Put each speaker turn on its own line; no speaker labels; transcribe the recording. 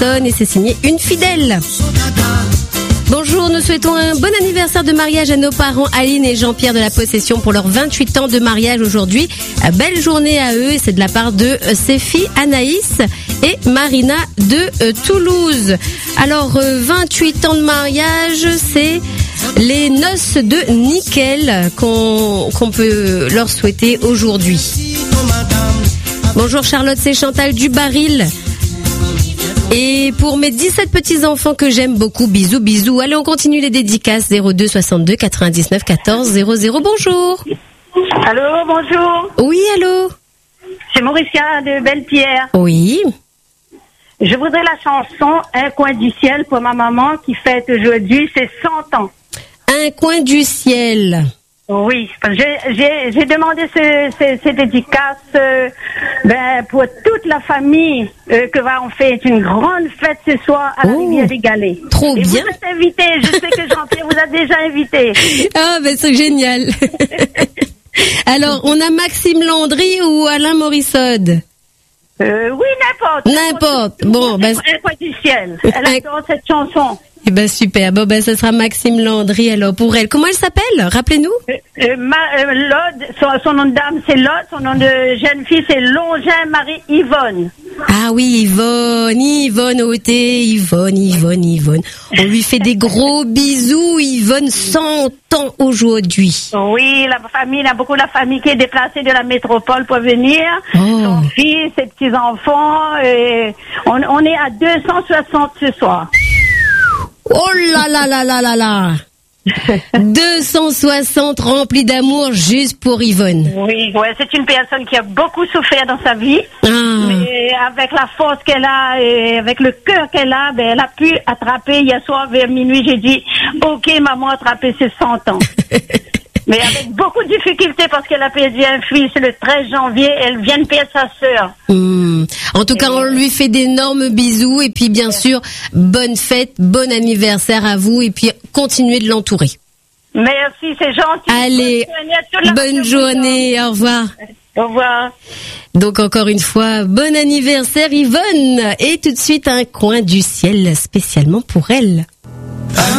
Charleston et c'est signé Une Fidèle. Bonjour, nous souhaitons un bon anniversaire de mariage à nos parents Aline et Jean-Pierre de la Possession pour leurs 28 ans de mariage aujourd'hui. Belle journée à eux, c'est de la part de Séphie, Anaïs et Marina de Toulouse. Alors, 28 ans de mariage, c'est les noces de nickel qu'on peut leur souhaiter aujourd'hui. Bonjour Charlotte, c'est Chantal du Baril. Et pour mes 17 petits-enfants que j'aime beaucoup, bisous, bisous. Allez, on continue les dédicaces. 02 62 99 14 00. Bonjour.
Allô, bonjour.
Oui, allô.
C'est Mauricia de Belle-Pierre.
Oui.
Je voudrais la chanson Un coin du ciel pour ma maman qui fête aujourd'hui ses 100 ans.
Un coin du ciel.
Oui, parce que j'ai demandé ces dédicaces pour toute la famille que on fait une grande fête ce soir à la Rivière des Galets.
Trop
et
bien.
Vous êtes invité, je sais que Jean-Pierre vous a déjà invité.
Ah, ben c'est génial. Alors, on a Maxime Landry ou Alain Morissode?
Oui, n'importe.
N'importe. Bon, ben.
Un coin du ciel. Elle adore cette chanson.
Eh ben super. Bon ben ce sera Maxime Landry alors pour elle. Comment elle s'appelle? Rappelez-nous.
Lode, son nom de dame c'est Lode, son nom de jeune fille c'est Longin Marie Yvonne.
Ah oui, Yvonne au thé, Yvonne. On lui fait des gros bisous, Yvonne, 100 ans aujourd'hui.
Oui, beaucoup la famille qui est déplacée de la métropole pour venir. Son fils, ses petits-enfants, on est à 260 ce soir.
Oh là là là là là là 260 remplis d'amour juste pour Yvonne.
Oui, ouais, c'est une personne qui a beaucoup souffert dans sa vie. Mais avec la force qu'elle a et avec le cœur qu'elle a, elle a pu attraper. Hier soir vers minuit, j'ai dit OK, maman a attrapé ses 100 ans. Mais avec beaucoup de difficultés parce qu'elle a perdu un fils le 13 janvier, elle vient de perdre sa sœur.
En tout cas, on lui fait d'énormes bisous et puis bien sûr, bonne fête, bon anniversaire à vous et puis continuez de l'entourer.
Merci, c'est gentil.
Allez, bonne journée, au revoir.
Au revoir.
Donc encore une fois, bon anniversaire Yvonne et tout de suite un coin du ciel spécialement pour elle.